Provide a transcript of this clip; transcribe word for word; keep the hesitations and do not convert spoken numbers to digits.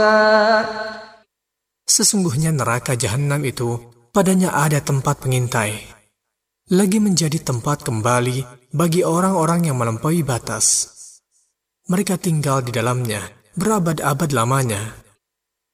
Sesungguhnya neraka jahanam itu padanya ada tempat pengintai, lagi menjadi tempat kembali bagi orang-orang yang melampaui batas. Mereka tinggal di dalamnya berabad-abad lamanya.